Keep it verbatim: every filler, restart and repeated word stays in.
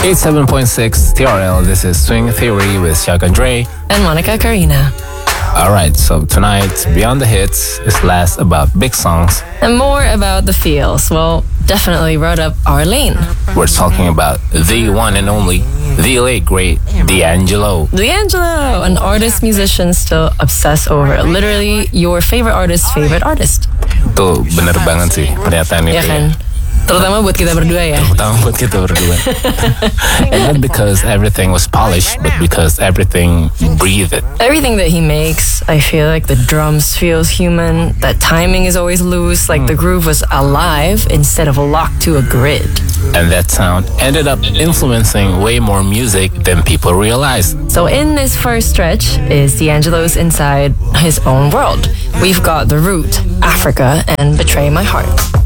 eighty-seven point six T R L, this is Swing Theory with Shaka Dre and Monica Karina. Alright, so tonight, Beyond the Hits is less about big songs and more about the feels. Well, definitely wrote up our lane. We're talking about the one and only, the late great D'Angelo. D'Angelo, an artist musician still obsessed over. Literally your favorite artist's favorite artist. Tuh bener banget sih pernyataan itu. Ya kan? Terutama buat kita berdua ya. Terutama buat kita berdua. And not because everything was polished, but because everything breathed. Everything that he makes, I feel like the drums feels human. That timing is always loose. Like the groove was alive instead of locked to a grid. And that sound ended up influencing way more music than people realized. So in this first stretch is D'Angelo's inside his own world. We've got The Root, Africa, and Betray My Heart.